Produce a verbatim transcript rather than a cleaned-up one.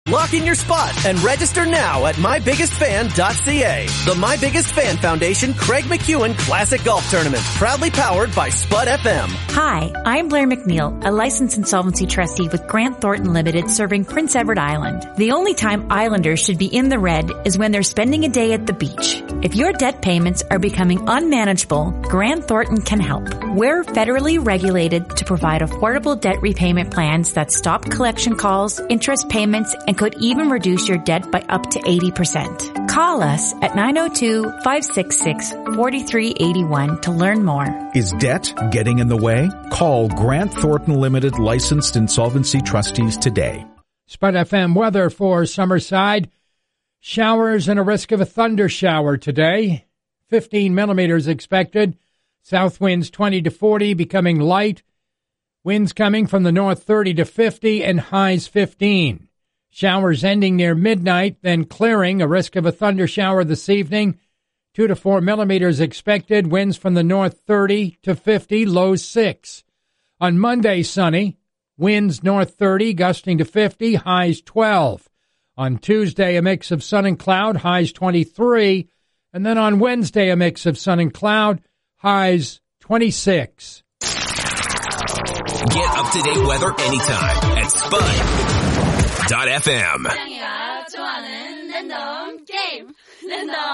Lock in your spot and register now at my biggest fan dot c a. The My Biggest Fan Foundation Craig McEwen Classic Golf Tournament, proudly powered by Spud F M. Hi, I'm Blair McNeil, a licensed insolvency trustee with Grant Thornton Limited serving Prince Edward Island. The only time Islanders should be in the red is when they're spending a day at the beach. If your debt payments are becoming unmanageable, Grant Thornton can help. We're federally regulated to provide affordable debt repayment plans that stop collection calls, interest payments, and could even reduce your debt by up to eighty percent. Call us at nine oh two, five six six, four three eight one to learn more. Is debt getting in the way? Call Grant Thornton Limited licensed insolvency trustees today. Spud F M weather for Summerside. Showers and a risk of a thunder shower today. fifteen millimeters expected. South winds twenty to forty, becoming light. Winds coming from the north thirty to fifty and highs fifteen. Showers ending near midnight, then clearing. A risk of a thunder shower this evening. two to four millimeters expected. Winds from the north thirty to fifty, lows six. On Monday, sunny. Winds north thirty, gusting to fifty, highs twelve. On Tuesday, a mix of sun and cloud, highs twenty-three. And then on Wednesday, a mix of sun and cloud, highs twenty-six. Get up-to-date weather anytime at Spud dot f m.